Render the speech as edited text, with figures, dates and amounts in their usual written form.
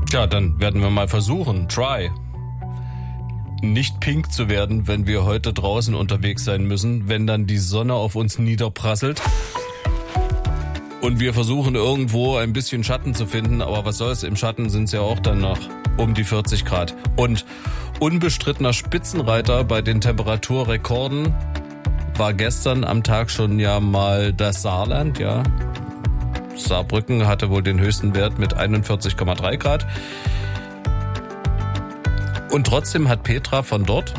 Ja, dann werden wir mal versuchen. Try. Nicht pink zu werden, wenn wir heute draußen unterwegs sein müssen, wenn dann die Sonne auf uns niederprasselt. Und wir versuchen irgendwo ein bisschen Schatten zu finden, aber was soll's, im Schatten sind es ja auch dann noch um die 40 Grad. Und unbestrittener Spitzenreiter bei den Temperaturrekorden war gestern am Tag schon ja mal das Saarland, ja. Saarbrücken hatte wohl den höchsten Wert mit 41,3 Grad. Und trotzdem hat Petra von dort